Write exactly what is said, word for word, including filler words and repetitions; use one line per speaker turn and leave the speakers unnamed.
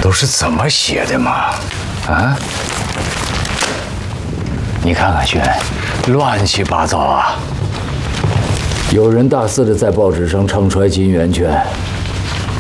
都是怎么写的嘛？啊？你看看轩，乱七八糟啊！有人大肆的在报纸上唱衰金圆圈，